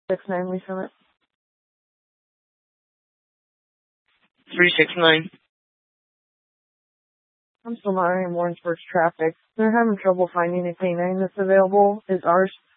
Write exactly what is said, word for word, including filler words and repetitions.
six nine Lee Summit. three six nine. I'm still monitoring Warrensburg's traffic. They're having trouble finding a canine that's available. Is ours